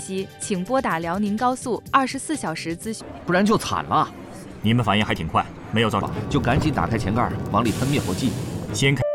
息，请拨打辽宁高速24小时咨询。 不然就惨了。 你们反应还挺快，没有造成， 就赶紧打开前盖，往里喷灭火剂。 先开。